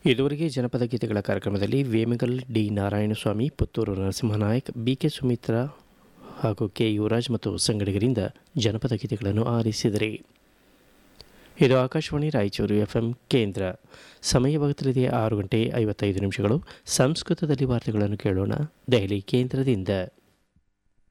ಇದುವರೆಗೆ ಜನಪದ ಗೀತೆಗಳ ಕಾರ್ಯಕ್ರಮದಲ್ಲಿ ವೇಮಗಲ್ ಡಿ ನಾರಾಯಣಸ್ವಾಮಿ, ಪುತ್ತೂರು ನರಸಿಂಹನಾಯಕ್, ಬಿಕೆ ಸುಮಿತ್ರಾ ಹಾಗೂ ಕೆ ಯುವರಾಜ್ ಮತ್ತು ಸಂಗಡಿಗರಿಂದ ಜನಪದ ಗೀತೆಗಳನ್ನು ಆಲಿಸಿದರೆ. ಇದು ಆಕಾಶವಾಣಿ ರಾಯಚೂರು ಎಫ್ಎಂ ಕೇಂದ್ರ. ಸಮಯವಾಗುತ್ತಲಿದೆ 6 ಗಂಟೆ 55 ನಿಮಿಷಗಳು. ಸಂಸ್ಕೃತದಲ್ಲಿ ವಾರ್ತೆಗಳನ್ನು ಕೇಳೋಣ ದೆಹಲಿ ಕೇಂದ್ರದಿಂದ.